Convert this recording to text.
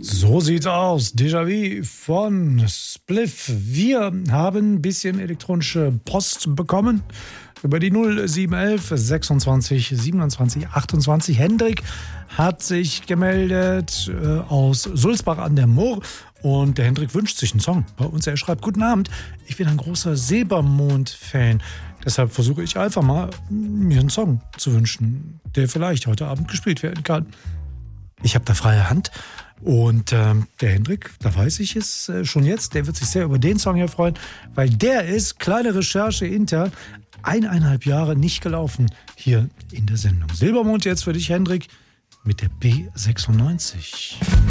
So sieht's aus. Déjà-vu von Spliff. Wir haben ein bisschen elektronische Post bekommen über die 0711 26 27 28. Hendrik hat sich gemeldet aus Sulzbach an der Murr. Und der Hendrik wünscht sich einen Song bei uns. Er schreibt: Guten Abend, ich bin ein großer Silbermond-Fan. Deshalb versuche ich einfach mal, mir einen Song zu wünschen, der vielleicht heute Abend gespielt werden kann. Ich habe da freie Hand. Und der Hendrik, da weiß ich es schon jetzt, der wird sich sehr über den Song hier freuen, weil der ist, kleine Recherche intern, 1,5 Jahre nicht gelaufen hier in der Sendung. Silbermond jetzt für dich, Hendrik, mit der B96.